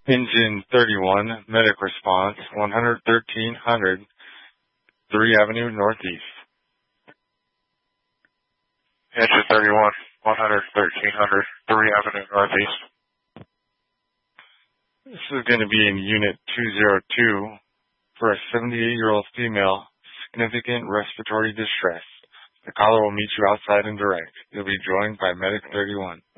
Engine 31, medic response, 11300, 3 Avenue Northeast. Engine 31, 11300, 3 Avenue Northeast. This is going to be in Unit 202 for a 78-year-old female, significant respiratory distress. The caller will meet you outside and direct. You'll be joined by Medic 31.